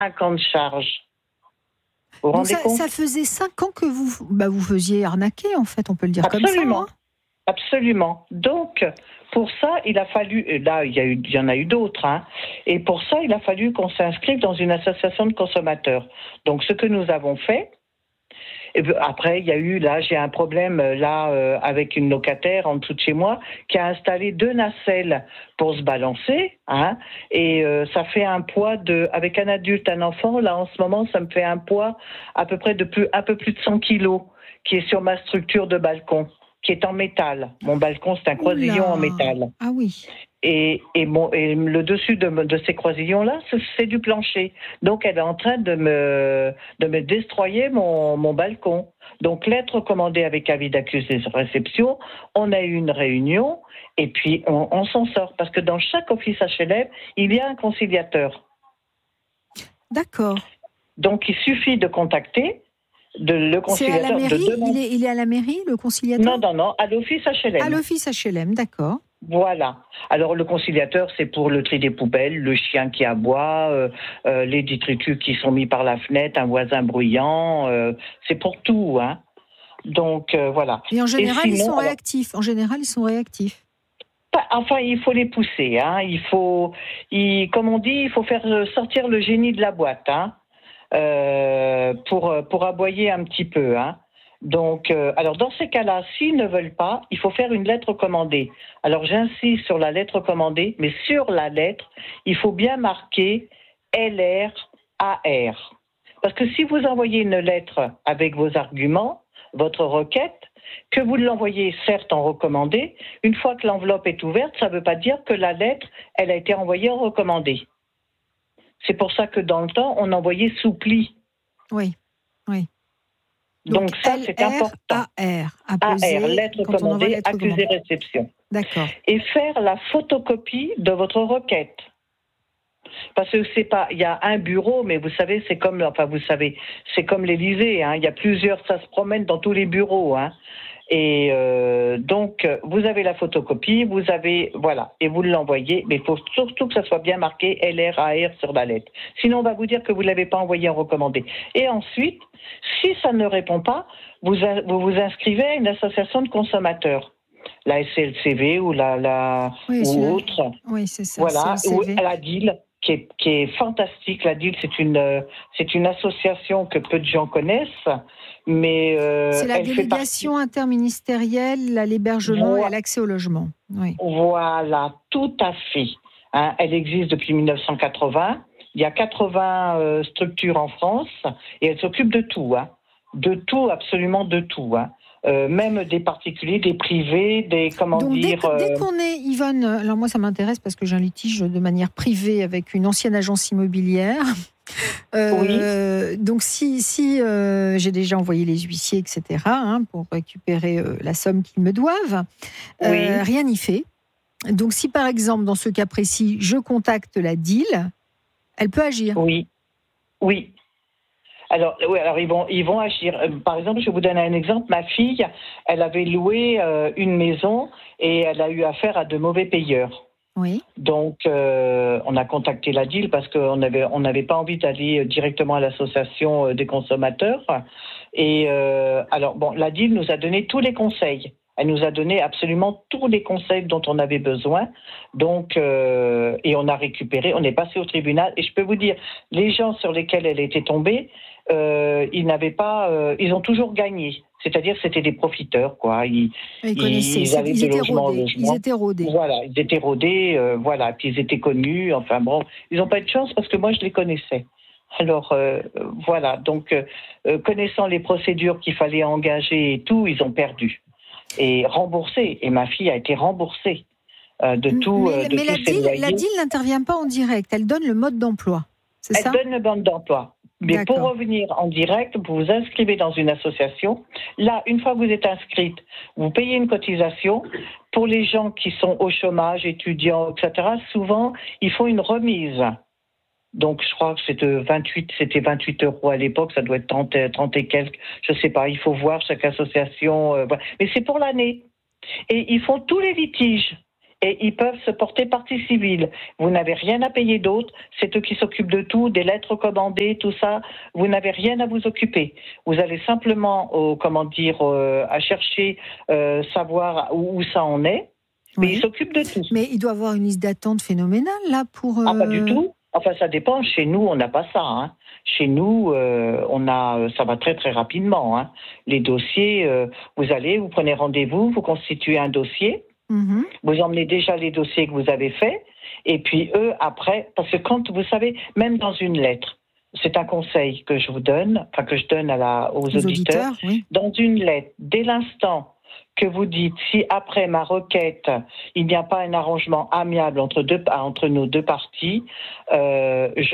5 ans de charge. Vous vous Donc rendez compte ? ça faisait 5 ans que vous faisiez arnaquer, en fait, on peut le dire Absolument. comme ça. Hein. Absolument. Donc, pour ça, il a fallu, là, il y en a eu d'autres, hein, et pour ça, il a fallu qu'on s'inscrive dans une association de consommateurs. Donc, ce que nous avons fait, et après, il y a eu, là, j'ai un problème, avec une locataire en dessous de chez moi, qui a installé 2 nacelles pour se balancer, hein, et ça fait un poids avec un adulte, un enfant, là, en ce moment, ça me fait un poids à peu près un peu plus de 100 kilos, qui est sur ma structure de balcon, qui est en métal. Mon balcon, c'est un croisillon en métal. Ah oui. Et le dessus de ces croisillons-là, c'est du plancher. Donc, elle est en train de me destroyer mon balcon. Donc, lettre commandée avec avis d'accusé de réception, on a eu une réunion et puis on s'en sort. Parce que dans chaque office HLM, il y a un conciliateur. D'accord. Donc, il suffit de contacter le conciliateur. C'est à la mairie, il est à la mairie, le conciliateur ? Non, à l'office HLM. À l'office HLM, d'accord. Voilà. Alors le conciliateur, c'est pour le tri des poubelles, le chien qui aboie, les détritus qui sont mis par la fenêtre, un voisin bruyant, c'est pour tout, hein. Donc voilà. Et en général, sinon, ils sont réactifs. Enfin, il faut les pousser, hein. Comme on dit, il faut faire sortir le génie de la boîte, hein, pour aboyer un petit peu, hein. Donc, alors dans ces cas-là, s'ils ne veulent pas, il faut faire une lettre commandée. Alors j'insiste sur la lettre commandée, mais sur la lettre, il faut bien marquer LRAR. Parce que si vous envoyez une lettre avec vos arguments, votre requête, que vous l'envoyez certes en recommandé, une fois que l'enveloppe est ouverte, ça ne veut pas dire que la lettre, elle a été envoyée en recommandé. C'est pour ça que dans le temps, on envoyait sous pli. Oui. Donc ça, c'est important. AR, lettre commandée, accusé réception. D'accord. Et faire la photocopie de votre requête. Parce que il y a un bureau, mais vous savez, c'est comme l'Élysée, hein. Il y a plusieurs, ça se promène dans tous les bureaux, hein. Et donc, vous avez la photocopie, et vous l'envoyez, mais il faut surtout que ça soit bien marqué LRAR sur la lettre. Sinon, on va vous dire que vous ne l'avez pas envoyé en recommandé. Et ensuite, si ça ne répond pas, vous vous inscrivez à une association de consommateurs. La SLCV ou ou autre. Oui, c'est ça. Voilà, ou CLCV. la DIL. Qui est fantastique. La DIL, c'est une association que peu de gens connaissent, mais c'est la délégation interministérielle à l'hébergement et à l'accès au logement. Oui. Voilà, tout à fait. Hein, elle existe depuis 1980. Il y a 80 structures en France et elle s'occupe de tout, hein. De tout, absolument de tout, hein. Même des particuliers, des privés, dès qu'on est, Yvonne, alors moi ça m'intéresse parce que j'ai un litige de manière privée avec une ancienne agence immobilière. Oui. Donc si j'ai déjà envoyé les huissiers, etc., hein, pour récupérer la somme qu'ils me doivent, rien n'y fait. Donc si par exemple, dans ce cas précis, je contacte la DIL, elle peut agir. Oui. Alors ils vont agir. Par exemple, je vais vous donner un exemple. Ma fille, elle avait loué une maison et elle a eu affaire à de mauvais payeurs. Oui. Donc, on a contacté la DIL parce qu'on n'avait pas envie d'aller directement à l'association des consommateurs. Et la DIL nous a donné tous les conseils. Elle nous a donné absolument tous les conseils dont on avait besoin. Donc, et on a récupéré, on est passé au tribunal. Et je peux vous dire, les gens sur lesquels elle était tombée, ils ont toujours gagné. C'est-à-dire que c'était des profiteurs, quoi. Ils allaient de logement en logement. Ils étaient rodés. Voilà, ils étaient rodés, puis ils étaient connus. Enfin bon, ils n'ont pas eu de chance parce que moi, je les connaissais. Alors, voilà. Donc, connaissant les procédures qu'il fallait engager et tout, ils ont perdu. Et remboursé. Et ma fille a été remboursée de tout. Mais la DIL n'intervient pas en direct. Elle donne le mode d'emploi. C'est ça ? Elle donne le mode d'emploi. Mais D'accord. Pour revenir en direct, vous vous inscrivez dans une association. Là, une fois que vous êtes inscrite, vous payez une cotisation. Pour les gens qui sont au chômage, étudiants, etc., souvent, ils font une remise. Donc, je crois que c'était 28 € à l'époque, ça doit être 30 et quelques, je ne sais pas, il faut voir chaque association. Mais c'est pour l'année. Et ils font tous les litiges. et ils peuvent se porter partie civile. Vous n'avez rien à payer d'autre, c'est eux qui s'occupent de tout, des lettres commandées, tout ça. Vous n'avez rien à vous occuper. Vous allez simplement, à chercher, savoir où ça en est, mais ils s'occupent de tout. Mais il doit avoir une liste d'attente phénoménale, là, pour... Ah, pas du tout. Enfin, ça dépend. Chez nous, on n'a pas ça. Hein. Chez nous, ça va très, très rapidement. Hein. Les dossiers, vous prenez rendez-vous, vous constituez un dossier, vous emmenez déjà les dossiers que vous avez faits, et puis eux, après, parce que quand, vous savez, même dans une lettre, c'est un conseil que je vous donne, enfin que je donne aux auditeurs, oui. Dans une lettre, dès l'instant que vous dites, si après ma requête, il n'y a pas un arrangement amiable entre nos deux parties, je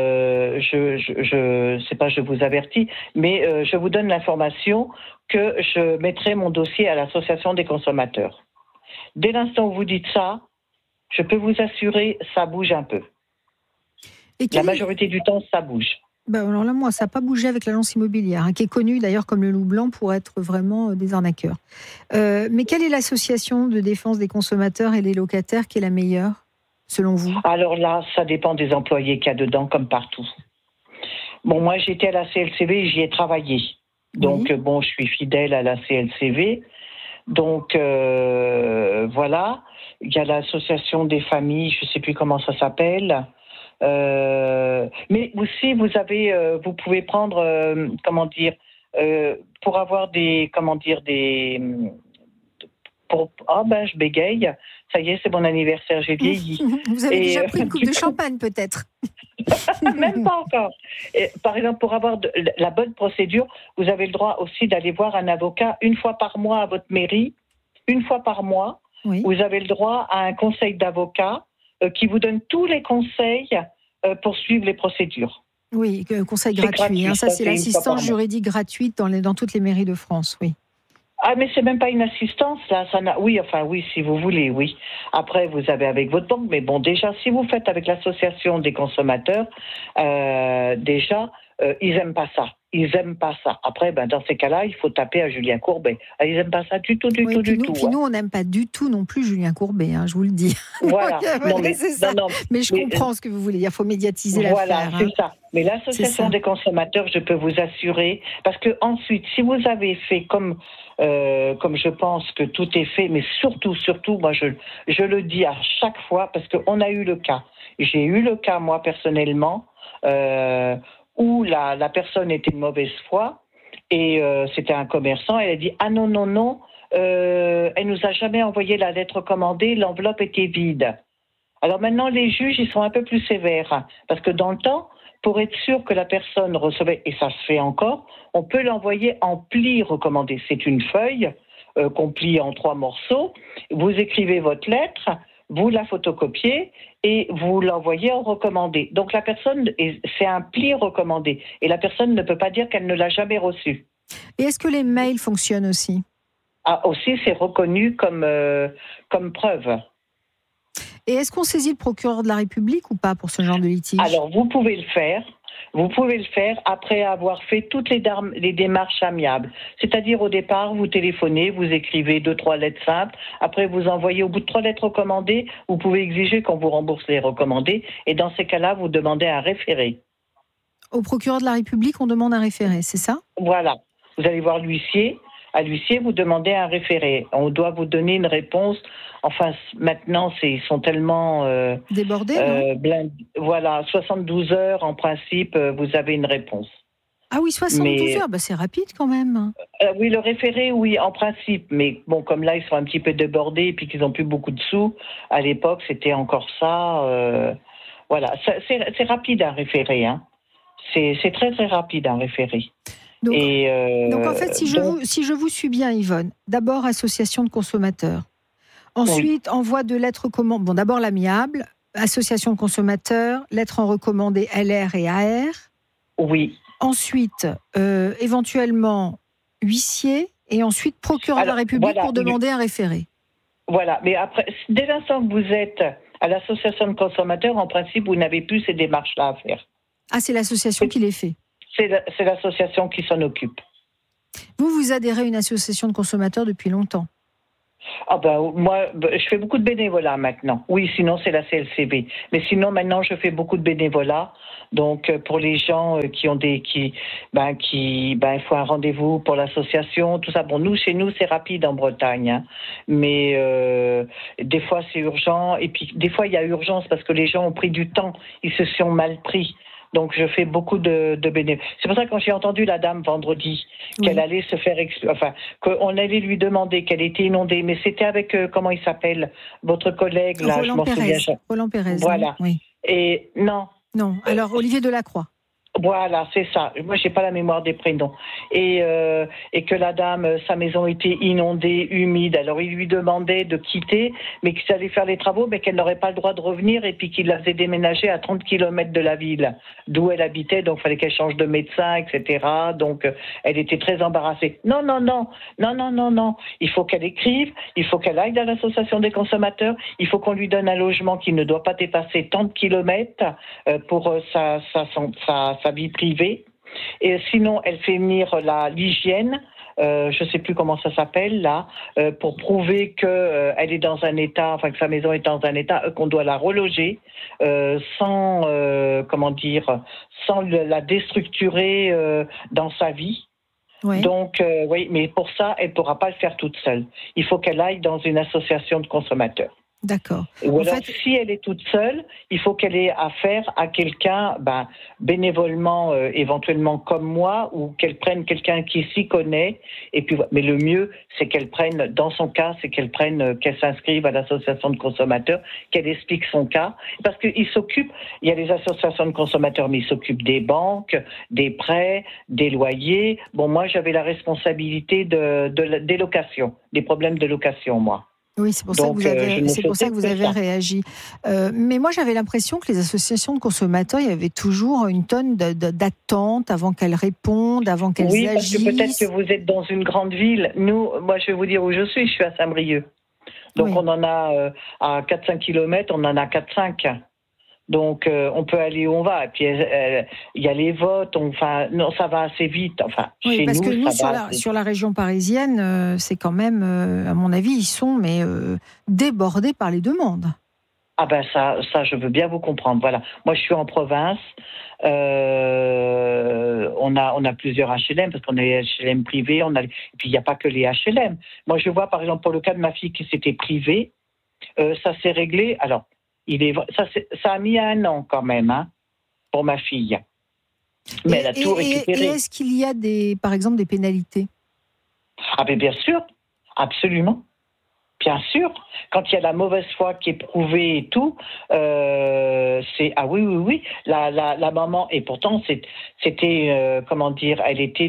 vous avertis, mais je vous donne l'information que je mettrai mon dossier à l'association des consommateurs. Dès l'instant où vous dites ça, je peux vous assurer, ça bouge un peu. La majorité du temps, ça bouge. Alors là, moi, ça n'a pas bougé avec l'agence immobilière, qui est connue d'ailleurs comme le loup blanc pour être vraiment des arnaqueurs. Mais quelle est l'association de défense des consommateurs et des locataires qui est la meilleure, selon vous ? Alors là, ça dépend des employés qu'il y a dedans, comme partout. Bon, moi, j'étais à la CLCV et j'y ai travaillé. Donc, je suis fidèle à la CLCV. Donc, voilà. Il y a l'association des familles, je ne sais plus comment ça s'appelle. Mais aussi, vous pouvez prendre, pour avoir je bégaye. Ça y est, c'est mon anniversaire, j'ai vieilli. Vous avez déjà pris une coupe de champagne, peut-être? Même pas encore. Par exemple, pour avoir la bonne procédure, vous avez le droit aussi d'aller voir un avocat une fois par mois à votre mairie. Une fois par mois, vous avez le droit à un conseil d'avocat qui vous donne tous les conseils pour suivre les procédures. Oui, conseil gratuit. Ça, c'est l'assistance juridique gratuite dans toutes les mairies de France, oui. Ah, mais c'est même pas une assistance, là. Oui, si vous voulez, oui. Après, vous avez avec votre banque, mais bon, déjà, si vous faites avec l'association des consommateurs, ils aiment pas ça. Ils aiment pas ça. Après, dans ces cas-là, il faut taper à Julien Courbet. Ils aiment pas ça du tout. Puis nous, on n'aime pas du tout non plus Julien Courbet, je vous le dis. Voilà. C'est ça. Mais je comprends ce que vous voulez dire. Il faut médiatiser l'affaire. Voilà, c'est ça. Mais l'association des consommateurs, je peux vous assurer, parce que ensuite, si vous avez fait comme je pense que tout est fait, mais surtout, moi, je le dis à chaque fois, parce qu'on a eu le cas. J'ai eu le cas, moi, personnellement, où la personne était de mauvaise foi, et c'était un commerçant, elle a dit « Ah non, elle nous a jamais envoyé la lettre commandée, l'enveloppe était vide ». Alors maintenant, les juges, ils sont un peu plus sévères, parce que dans le temps, pour être sûr que la personne recevait, et ça se fait encore, on peut l'envoyer en pli recommandé. C'est une feuille qu'on plie en 3 morceaux, vous écrivez votre lettre, vous la photocopiez et vous l'envoyez en recommandé. Donc la personne, c'est un pli recommandé, et la personne ne peut pas dire qu'elle ne l'a jamais reçu. Et est-ce que les mails fonctionnent aussi ? Ah, aussi, c'est reconnu comme preuve. Et est-ce qu'on saisit le procureur de la République ou pas pour ce genre de litige ? Alors, vous pouvez le faire. Vous pouvez le faire après avoir fait toutes les démarches amiables. C'est-à-dire, au départ, vous téléphonez, vous écrivez 2-3 lettres simples. Après, vous envoyez au bout de 3 lettres recommandées. Vous pouvez exiger qu'on vous rembourse les recommandées. Et dans ces cas-là, vous demandez un référé. Au procureur de la République, on demande un référé, c'est ça ? Voilà. Vous allez voir l'huissier. À l'huissier, vous demandez un référé. On doit vous donner une réponse. Enfin, maintenant, ils sont tellement... débordés, voilà, 72 heures, en principe, vous avez une réponse. Ah oui, 72 heures, c'est rapide quand même. Oui, le référé, oui, en principe. Mais bon, comme là, ils sont un petit peu débordés et puis qu'ils n'ont plus beaucoup de sous, à l'époque, c'était encore ça. Voilà, c'est rapide, un référé. C'est très, très rapide, un référé. Donc en fait, si je vous suis bien, Yvonne, d'abord association de consommateurs, ensuite envoi de lettres commandées, bon d'abord l'amiable, association de consommateurs, lettres en recommandé LR et AR. Oui. Ensuite, éventuellement huissier et ensuite procureur de la République pour demander un référé. Voilà, mais après, dès l'instant que vous êtes à l'association de consommateurs, en principe, vous n'avez plus ces démarches-là à faire. Ah, c'est l'association qui les fait. C'est l'association qui s'en occupe. Vous adhérez à une association de consommateurs depuis longtemps ? Ah ben moi, je fais beaucoup de bénévolat maintenant. Oui, sinon c'est la CLCB. Mais sinon maintenant je fais beaucoup de bénévolat. Donc pour les gens il faut un rendez-vous pour l'association, tout ça. Bon, chez nous c'est rapide en Bretagne, hein. Mais des fois c'est urgent. Et puis des fois il y a urgence parce que les gens ont pris du temps, ils se sont mal pris. Donc je fais beaucoup de bénévoles. C'est pour ça que quand j'ai entendu la dame vendredi qu'elle allait se faire qu'on allait lui demander qu'elle était inondée, mais c'était avec comment il s'appelle votre collègue là, Roland Pérez. Roland Pérez. Voilà. Oui. Et non. Alors Olivier Delacroix. Voilà, c'est ça. Moi, j'ai pas la mémoire des prénoms. Et que la dame, sa maison était inondée, humide. Alors, il lui demandait de quitter, mais qu'il allait faire les travaux, mais qu'elle n'aurait pas le droit de revenir, et puis qu'il la faisait déménager à 30 kilomètres de la ville d'où elle habitait. Donc, il fallait qu'elle change de médecin, etc. Donc, elle était très embarrassée. Non. Il faut qu'elle écrive, il faut qu'elle aille dans l'association des consommateurs, il faut qu'on lui donne un logement qui ne doit pas dépasser tant de kilomètres pour sa vie privée. Et sinon, elle fait venir l'hygiène, je ne sais plus comment ça s'appelle là, pour prouver que elle est dans un état, que sa maison est dans un état, qu'on doit la reloger sans la déstructurer dans sa vie. Oui. Donc, oui, mais pour ça, elle ne pourra pas le faire toute seule. Il faut qu'elle aille dans une association de consommateurs. D'accord. Ou alors, si elle est toute seule, il faut qu'elle ait affaire à quelqu'un, bénévolement, éventuellement comme moi, ou qu'elle prenne quelqu'un qui s'y connaît. Et puis, mais le mieux, c'est qu'elle prenne, dans son cas, qu'elle s'inscrive à l'association de consommateurs, qu'elle explique son cas, parce qu'il y a les associations de consommateurs, mais ils s'occupent des banques, des prêts, des loyers. Bon, moi, j'avais la responsabilité des locations, des problèmes de location, moi. Oui, c'est pour ça que vous avez réagi. Mais moi, j'avais l'impression que les associations de consommateurs, il y avait toujours une tonne d'attente avant qu'elles répondent, avant qu'elles agissent. Oui, parce que peut-être que vous êtes dans une grande ville. Moi, je vais vous dire où je suis à Saint-Brieuc. Donc, on en a à 4-5 kilomètres, on en a 4-5. Donc, on peut aller où on va. Et puis, il y a les votes. Ça va assez vite. Oui, parce que nous, sur la région parisienne, c'est quand même, à mon avis, ils sont débordés par les demandes. Ah ben ça, je veux bien vous comprendre. Voilà. Moi, je suis en province. On a plusieurs HLM parce qu'on a les HLM privés. Et puis, il n'y a pas que les HLM. Moi, je vois, par exemple, pour le cas de ma fille qui s'était privée, ça s'est réglé. Alors, ça a mis 1 an quand même, pour ma fille. Mais elle a tout récupéré. Et est-ce qu'il y a par exemple des pénalités ? Ah ben bien sûr, absolument. Bien sûr. Quand il y a la mauvaise foi qui est prouvée et tout, c'est oui. La maman, et pourtant c'était elle était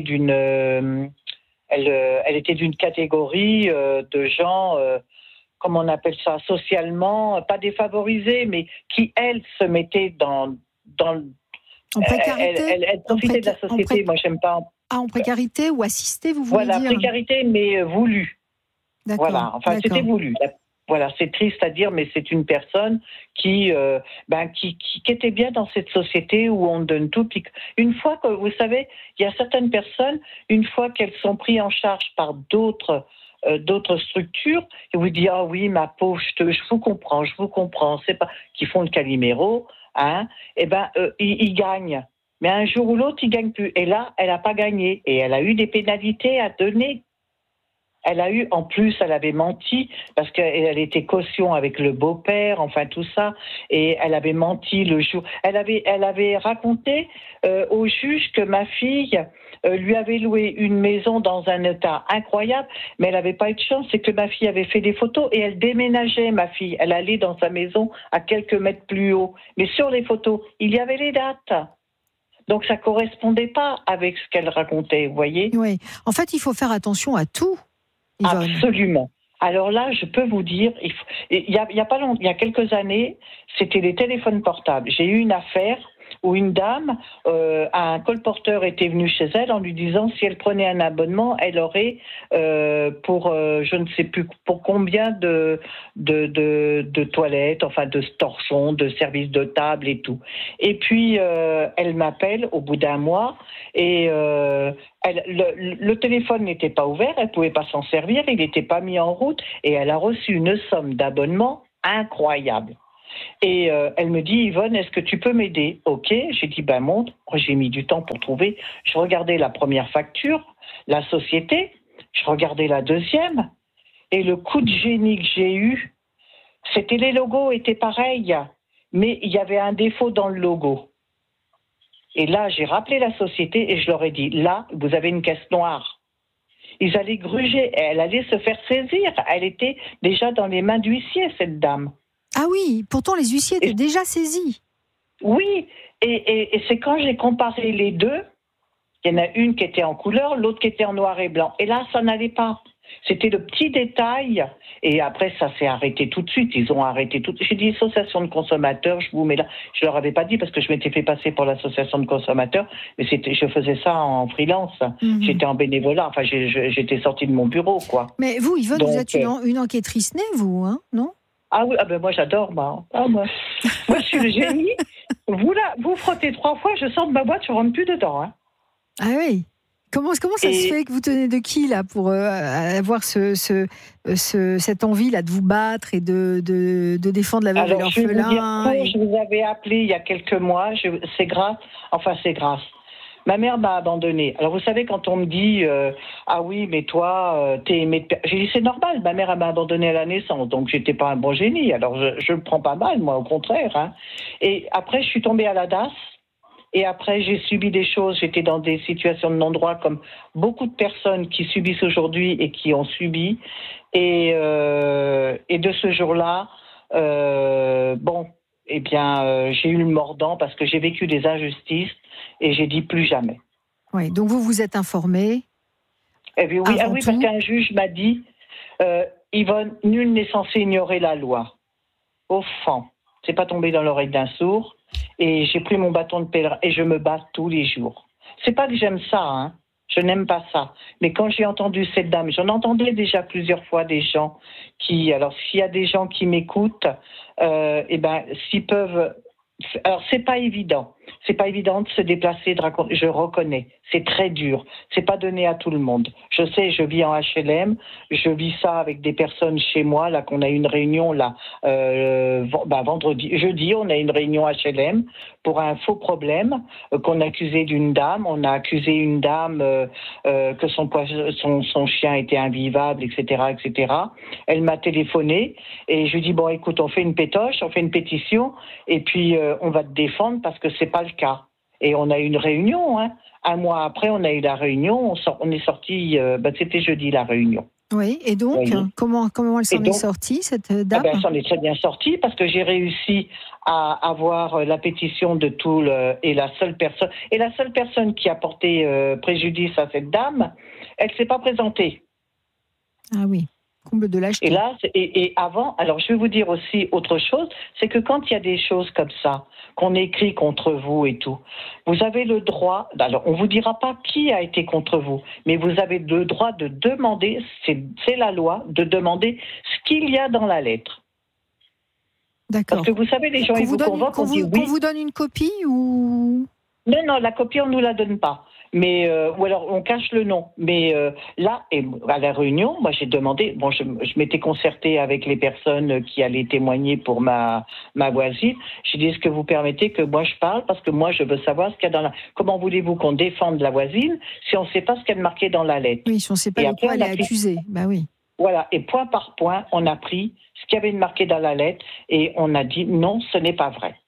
elle était d'une catégorie de gens. Comment on appelle ça, socialement, pas défavorisés, mais qui, elle, se mettait dans en précarité. Elle profitait de la société, moi, j'aime pas. En précarité ou assistée, vous voulez dire ? Voilà, précarité, mais voulue. D'accord. Voilà, c'était voulu. Voilà, c'est triste à dire, mais c'est une personne qui était bien dans cette société où on donne tout. Puis une fois que, vous savez, il y a certaines personnes, une fois qu'elles sont prises en charge par d'autres structures, et vous dites, ah oui, ma pauvre, je vous comprends, c'est pas, qui font le Calimero, ils gagnent. Mais un jour ou l'autre, ils gagnent plus. Et là, elle n'a pas gagné. Et elle a eu des pénalités à donner. En plus, elle avait menti, parce qu'elle était caution avec le beau-père, tout ça. Et elle avait menti le jour. Elle avait raconté au juge que ma fille lui avait loué une maison dans un état incroyable, mais elle n'avait pas eu de chance, c'est que ma fille avait fait des photos et elle déménageait, ma fille. Elle allait dans sa maison à quelques mètres plus haut. Mais sur les photos, il y avait les dates. Donc ça ne correspondait pas avec ce qu'elle racontait, vous voyez ? Oui. En fait, il faut faire attention à tout, Yvonne. Absolument. Alors là, je peux vous dire, il y a quelques années, c'était les téléphones portables. J'ai eu une affaire où une dame, un colporteur était venu chez elle en lui disant si elle prenait un abonnement, elle aurait pour je ne sais plus pour combien de toilettes, enfin de torchons, de services de table et tout. Et puis elle m'appelle au bout d'un mois et le téléphone n'était pas ouvert, elle pouvait pas s'en servir, il n'était pas mis en route et elle a reçu une somme d'abonnement incroyable. Et elle me dit, Yvonne, est-ce que tu peux m'aider? Ok, j'ai dit, montre. J'ai mis du temps pour trouver. Je regardais la première facture, la société, je regardais la deuxième, et le coup de génie que j'ai eu, c'était les logos étaient pareils, mais il y avait un défaut dans le logo. Et là, j'ai rappelé la société et je leur ai dit, là, vous avez une caisse noire. Ils allaient gruger, elle allait se faire saisir. Elle était déjà dans les mains d'huissier, cette dame. Ah oui, pourtant les huissiers étaient déjà saisis. Oui, et c'est quand j'ai comparé les deux, il y en a une qui était en couleur, l'autre qui était en noir et blanc. Et là, ça n'allait pas. C'était le petit détail. Et après, ça s'est arrêté tout de suite. Ils ont arrêté tout de suite. J'ai dit association de consommateurs, je vous mets là. Je leur avais pas dit parce que je m'étais fait passer pour l'association de consommateurs, mais je faisais ça en freelance. Mm-hmm. J'étais en bénévolat. Enfin, j'étais sortie de mon bureau, quoi. Mais vous, Yvonne, vous êtes une enquêtrice née, vous, hein, non? Ah oui, moi j'adore, moi. Moi je suis le génie. Vous frottez 3 fois, je sors de ma boîte, je rentre plus dedans. Hein. Ah oui. Comment ça se fait que vous tenez de qui là pour avoir cette envie là de vous battre et de défendre la veuve et l'orphelin? Je vous avais appelé il y a quelques mois. C'est grâce. Ma mère m'a abandonnée. Alors vous savez quand on me dit ah oui mais toi t'es aimé de... J'ai dit c'est normal. Ma mère elle m'a abandonnée à la naissance donc j'étais pas un bon génie. Alors je le prends pas mal moi au contraire. Hein. Et après je suis tombée à la DAS. Et après, j'ai subi des choses. J'étais dans des situations de non-droit comme beaucoup de personnes qui subissent aujourd'hui et qui ont subi. Et de ce jour-là, j'ai eu le mordant parce que j'ai vécu des injustices et j'ai dit plus jamais. Oui, donc vous vous êtes informée. Eh bien, oui, parce qu'un juge m'a dit Yvonne, nul n'est censé ignorer la loi. Au fond, c'est pas tombé dans l'oreille d'un sourd. Et j'ai pris mon bâton de pèlerin et je me bats tous les jours. C'est pas que j'aime ça, hein. Je n'aime pas ça. Mais quand j'ai entendu cette dame, j'en entendais déjà plusieurs fois des gens qui... Alors, s'il y a des gens qui m'écoutent, s'ils peuvent... Alors, c'est pas évident. C'est pas évident de se déplacer, de raconter. Je reconnais. C'est très dur. C'est pas donné à tout le monde. Je sais, je vis en HLM. Je vis ça avec des personnes chez moi, là, qu'on a une réunion, là, jeudi, on a une réunion HLM pour un faux problème qu'on a accusé d'une dame. On a accusé une dame que son chien était invivable, etc., etc. Elle m'a téléphoné et je lui dis, bon, écoute, on fait une pétoche, on fait une pétition et puis on va te défendre parce que c'est pas le cas. Et on a eu une réunion, hein. Un mois après, on a eu la réunion, on est sorti, c'était jeudi la réunion. Oui, et donc, comment elle s'en est sortie, cette dame? Elle s'en est très bien sortie parce que j'ai réussi à avoir la pétition de et la seule personne qui a porté préjudice à cette dame, elle ne s'est pas présentée. Ah oui. Comble de lâcheté. Et là, et avant, alors je vais vous dire aussi autre chose, c'est que quand il y a des choses comme ça, qu'on écrit contre vous et tout, vous avez le droit, alors on vous dira pas qui a été contre vous, mais vous avez le droit de demander, c'est la loi, de demander ce qu'il y a dans la lettre. D'accord. Parce que vous savez, les gens, ils vous convoquent, qu'on vous donne une copie ou... Non, la copie, on ne nous la donne pas. Mais ou alors on cache le nom. Mais là, à la réunion, moi j'ai demandé. Bon, je m'étais concertée avec les personnes qui allaient témoigner pour ma voisine. J'ai dit, est-ce que vous permettez que moi je parle parce que moi je veux savoir ce qu'il y a dans la. Comment voulez-vous qu'on défende la voisine si on ne sait pas ce qu'il y a de marqué dans la lettre? Oui, si on ne sait pas de quoi elle est accusée. Bah oui. Voilà. Et point par point, on a pris ce qu'il y avait de marqué dans la lettre et on a dit non, ce n'est pas vrai.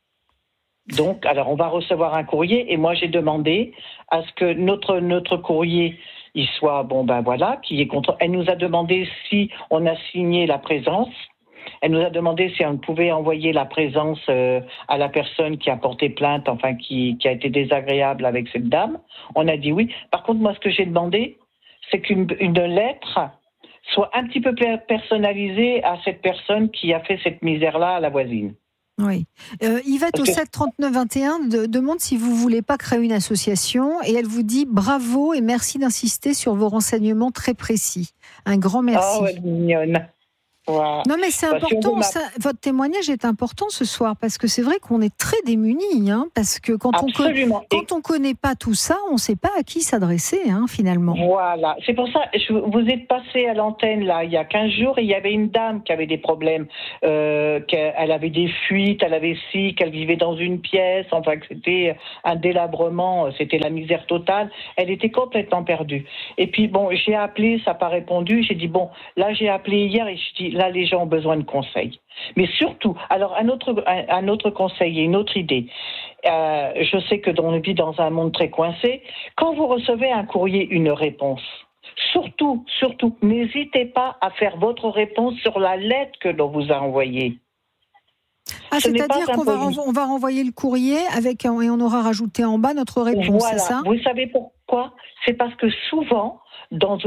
Donc, alors on va recevoir un courrier et moi j'ai demandé à ce que notre courrier il soit qui est contre. Elle nous a demandé si on a signé la présence. Elle nous a demandé si on pouvait envoyer la présence à la personne qui a porté plainte, enfin qui a été désagréable avec cette dame. On a dit oui. Par contre, moi ce que j'ai demandé, c'est qu'une lettre soit un petit peu personnalisée à cette personne qui a fait cette misère-là à la voisine. Oui. Yvette au 7 39 21 demande si vous voulez pas créer une association et elle vous dit bravo et merci d'insister sur vos renseignements très précis. Un grand merci. Oh, elle est mignonne. Wow. Non mais c'est important, votre témoignage est important ce soir parce que c'est vrai qu'on est très démunis, hein, parce que quand on connaît pas tout ça, on ne sait pas à qui s'adresser, hein, finalement. Voilà, c'est pour ça, vous êtes passé à l'antenne là il y a 15 jours et il y avait une dame qui avait des problèmes, qu'elle avait des fuites, elle avait qu'elle vivait dans une pièce, enfin que c'était un délabrement, c'était la misère totale, elle était complètement perdue. Et puis bon, j'ai appelé, ça n'a pas répondu, j'ai dit bon, là j'ai appelé hier et je dis là, les gens ont besoin de conseils. Mais surtout, alors un autre conseil et une autre idée. Je sais que on vit dans un monde très coincé. Quand vous recevez un courrier, une réponse, surtout, n'hésitez pas à faire votre réponse sur la lettre que l'on vous a envoyée. Ah, c'est-à-dire qu'on va renvoyer le courrier et on aura rajouté en bas notre réponse, voilà. C'est ça ? Vous savez pourquoi ? C'est parce que souvent, dans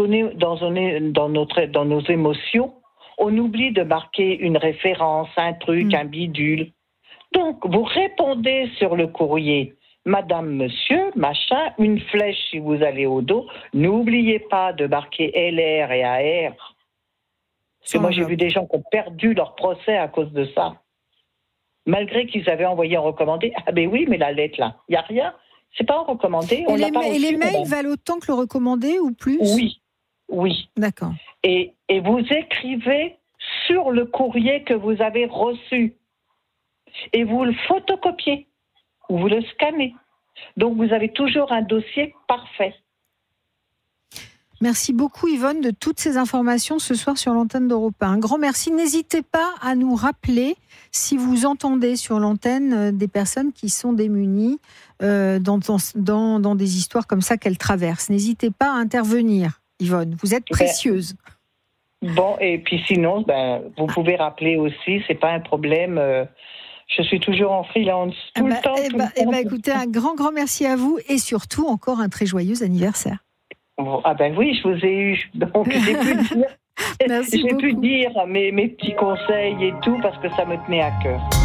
nos émotions, on oublie de marquer une référence, un truc, un bidule. Donc, vous répondez sur le courrier, Madame, Monsieur, machin, une flèche si vous allez au dos. N'oubliez pas de marquer LR et AR. Parce que moi, j'ai vu des gens qui ont perdu leur procès à cause de ça. Malgré qu'ils avaient envoyé en recommandé. Ah ben oui, mais la lettre là, il n'y a rien. C'est pas en recommandé. Et les mails valent autant que le recommandé ou plus ? Oui. D'accord. Et vous écrivez sur le courrier que vous avez reçu. Et vous le photocopiez ou vous le scannez. Donc vous avez toujours un dossier parfait. Merci beaucoup Yvonne de toutes ces informations ce soir sur l'antenne d'Europe 1. Un grand merci. N'hésitez pas à nous rappeler si vous entendez sur l'antenne des personnes qui sont démunies dans des histoires comme ça qu'elles traversent. N'hésitez pas à intervenir, Yvonne. Vous êtes précieuse. Bon, et puis sinon, vous pouvez rappeler aussi, c'est pas un problème. Je suis toujours en freelance tout le temps. Écoutez, un grand merci à vous et surtout encore un très joyeux anniversaire. Ah ben oui, je vous ai eu, donc j'ai pu dire mes petits conseils et tout parce que ça me tenait à cœur.